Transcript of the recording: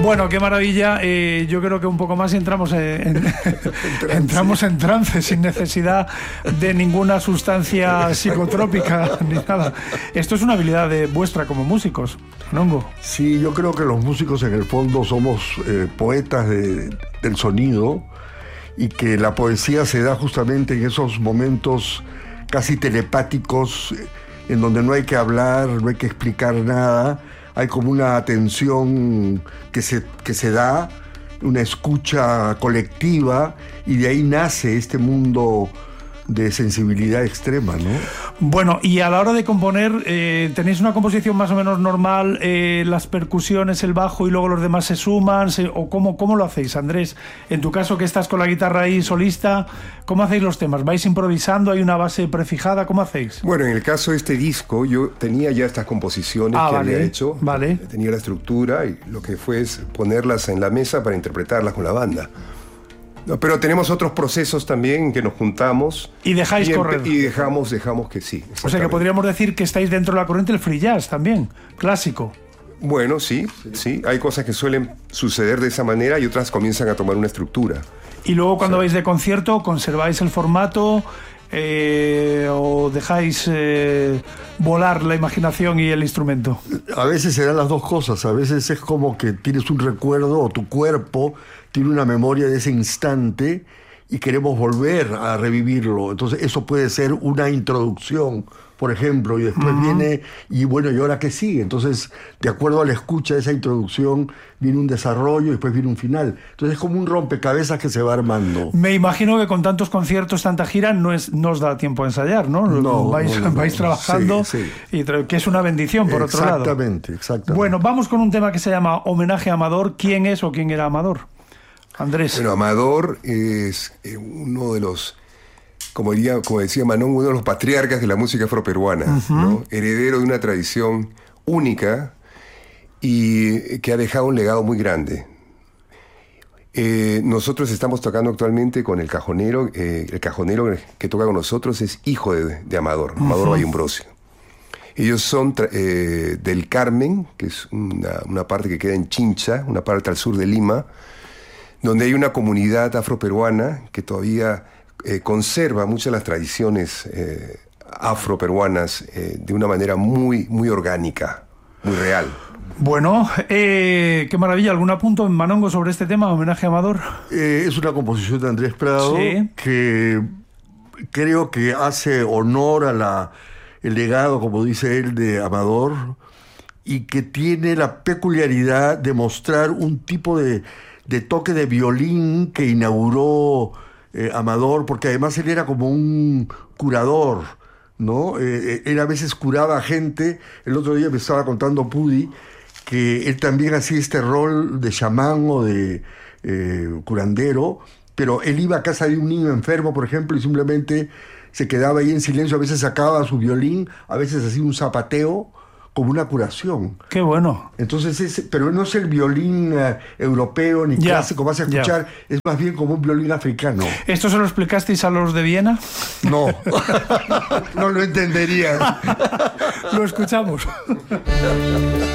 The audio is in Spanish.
Bueno, qué maravilla. Yo creo que un poco más y entramos entramos en trance sin necesidad de ninguna sustancia psicotrópica ni nada. Esto es una habilidad vuestra como músicos, Nongo. Sí, yo creo que los músicos en el fondo somos poetas del sonido, y que la poesía se da justamente en esos momentos casi telepáticos, en donde no hay que hablar, no hay que explicar nada. Hay como una atención que se da, una escucha colectiva, y de ahí nace este mundo de sensibilidad extrema, ¿no? Bueno, y a la hora de componer, ¿tenéis una composición más o menos normal? Las percusiones, el bajo y luego los demás se suman, ¿o cómo lo hacéis, Andrés? En tu caso, que estás con la guitarra ahí solista, ¿cómo hacéis los temas? ¿Vais improvisando? ¿Hay una base prefijada? ¿Cómo hacéis? Bueno, en el caso de este disco, yo tenía ya estas composiciones que había hecho. Vale. Tenía la estructura, y lo que fue es ponerlas en la mesa para interpretarlas con la banda. No, pero tenemos otros procesos también que nos juntamos. Y dejáis correr. Y dejamos que sí. O sea que podríamos decir que estáis dentro de la corriente del free jazz también, clásico. Bueno, sí. Hay cosas que suelen suceder de esa manera y otras comienzan a tomar una estructura. Y luego cuando vais de concierto, ¿conserváis el formato o dejáis volar la imaginación y el instrumento? A veces se dan las dos cosas. A veces es como que tienes un recuerdo, o tu cuerpo tiene una memoria de ese instante y queremos volver a revivirlo. Entonces eso puede ser una introducción, por ejemplo, y después viene, y bueno, ¿y ahora qué sigue? Entonces, de acuerdo a la escucha de esa introducción, viene un desarrollo y después viene un final. Entonces es como un rompecabezas que se va armando. Me imagino que con tantos conciertos, tanta gira, no os da tiempo a ensayar, ¿no? Vais trabajando, sí. Y que es una bendición, por otro lado. Exactamente. Bueno, vamos con un tema que se llama Homenaje a Amador. ¿Quién es o quién era Amador? Andrés. Bueno, Amador es uno de los, como decía Manon, uno de los patriarcas de la música afroperuana, ¿no? Heredero de una tradición única y que ha dejado un legado muy grande. Nosotros estamos tocando actualmente con el cajonero que toca con nosotros es hijo de Amador, Amador Valleumbrosio. Ellos son del Carmen, que es una parte que queda en Chincha, una parte al sur de Lima, donde hay una comunidad afroperuana que todavía conserva muchas de las tradiciones afroperuanas de una manera muy, muy orgánica, muy real. Bueno, qué maravilla. ¿Algún apunto en Manongo sobre este tema, Homenaje a Amador? Es una composición de Andrés Prado, sí, que creo que hace honor a el legado, como dice él, de Amador, y que tiene la peculiaridad de mostrar un tipo de toque de violín que inauguró Amador, porque además él era como un curador, ¿no? Él a veces curaba a gente. El otro día me estaba contando Pudi que él también hacía este rol de chamán o de curandero, pero él iba a casa de un niño enfermo, por ejemplo, y simplemente se quedaba ahí en silencio. A veces sacaba su violín, a veces hacía un zapateo, como una curación. Qué bueno. Entonces, pero no es el violín europeo ni clásico, vas a escuchar, es más bien como un violín africano. ¿Esto se lo explicasteis a los de Viena? No, no lo entenderían. Lo escuchamos.